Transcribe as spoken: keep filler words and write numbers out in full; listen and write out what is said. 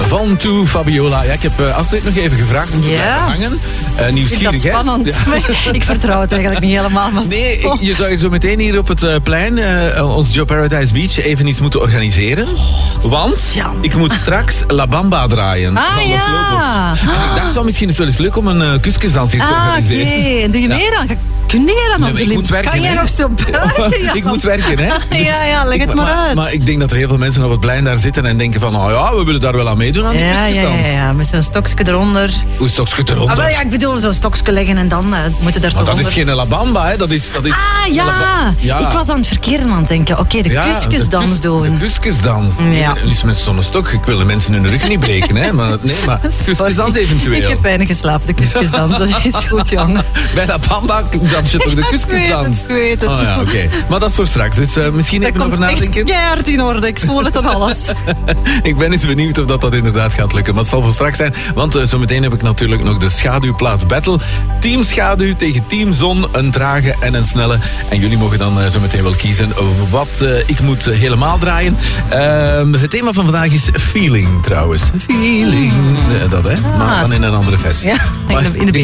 Van to Fabiola. Ja, ik heb uh, Astrid nog even gevraagd om te Ja. blijven hangen. Uh, nieuwsgierig, Ik vind dat spannend. Ja. Ik vertrouw het eigenlijk niet helemaal. Maar Nee, ik, oh. je zou zo meteen hier op het uh, plein, uh, ons Joe Paradise Beach, even iets moeten organiseren. Want Jan. ik moet straks La Bamba draaien Ah, van Los ja. Lobos. En ik dacht, zou misschien eens wel eens leuk om een uh, kuskusdans hier te Ah, oké. organiseren. En doe je Ja. mee dan? Kun je dan Nee, nog? maar ik moet werken, Kan jij hè? nog zo buiten? Ja. Ik moet werken, hè? Ja, ja, leg Ik- het maar maar, uit. Maar ik denk dat er heel veel mensen op het plein daar zitten en denken van, oh ja, we willen daar wel aan meedoen aan die Ja, ja, kuskusdans. ja, ja, met zo'n stokje eronder. Hoe is het toch eronder? Ah, wel, ja, ik bedoel, zo'n stokje leggen en dan uh, moeten er Maar toch dat is onder. geen La Bamba, hè? Dat is, dat is Ah, ja. La Ba- ja. Ik was aan het verkeerde aan het denken. Oké, okay, de Ja, kuskusdans de kus- doen. De kuskusdans. Ja. Nu is met zo'n stok, ik wil de mensen hun rug niet breken, hè? Maar, nee, maar kuskusdans Ik eventueel. heb weinig geslapen, de kuskusdans. Dat is goed, jongen. Bij La Bamba dans je toch de kuskusdans? Ik weet het, ik weet het. Oh ja, oké. Maar dat is voor straks, dus uh, misschien Dat even over komt echt nadenken. keihard in orde. Ik voel het aan alles. Ik ben eens benieuwd of dat, dat inderdaad gaat lukken. Maar het zal voor straks zijn, want uh, zometeen heb ik natuurlijk nog de schaduwplaat battle. Team Schaduw tegen Team Zon, een trage en een snelle. En jullie mogen dan uh, zometeen wel kiezen wat uh, ik moet uh, helemaal draaien. Uh, het thema van vandaag is feeling trouwens. Feeling. Uh, dat hè, maar dan in een andere versie. Ja, in de, in de